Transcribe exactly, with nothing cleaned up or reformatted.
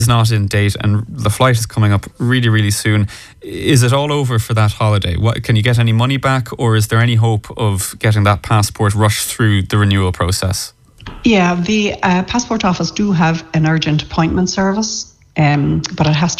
is not in date and the flight is coming up really, really soon. Is it all over for that holiday? What, can you get any money back, or is there any hope of getting that passport rushed through the renewal process? Yeah, the uh, passport office do have an urgent appointment service, um, but it has